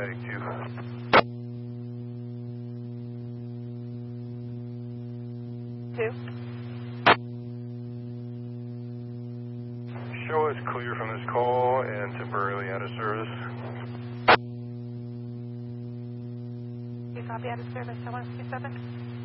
Paramedic 2. Show us clear from this call and temporarily out of service. You copy out of service, 167.